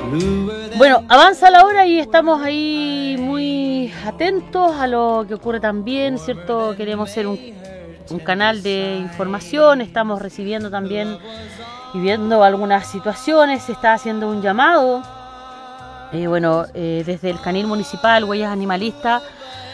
Bueno, avanza la hora y estamos ahí muy atentos a lo que ocurre también, ¿cierto? Queremos ser un canal de información, estamos recibiendo también y viendo algunas situaciones, se está haciendo un llamado, desde el canil municipal, Huellas Animalistas,